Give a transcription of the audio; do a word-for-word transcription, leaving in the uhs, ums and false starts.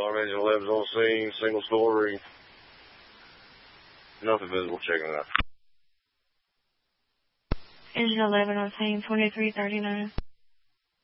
Alarm engine eleven's on scene, single story. Nothing visible, checking it out. Engine eleven on scene, twenty-three thirty-nine.